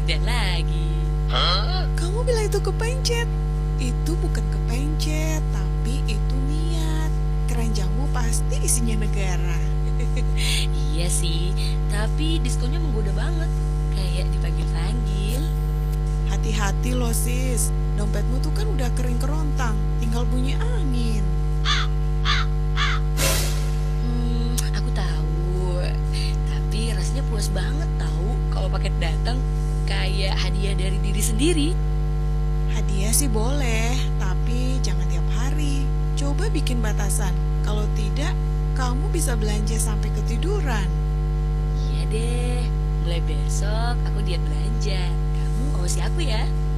Dan lagi. Kamu bilang itu kepencet. Itu bukan kepencet, tapi itu niat. Keranjangmu pasti isinya negara. Iya sih, tapi diskonnya menggoda banget. Kayak dipanggil-panggil. Hati-hati loh sis. Dompetmu tuh kan udah kering kerontang. Tinggal bunyi angin. Aku tahu. Tapi rasanya puas banget tahu kalau paket datang kayak hadiah dari diri sendiri. Hadiah sih boleh, tapi jangan tiap hari. Coba bikin batasan. Kalau tidak, kamu bisa belanja sampai ketiduran. Iya deh, mulai besok aku diet belanja. Kamu awasi aku ya.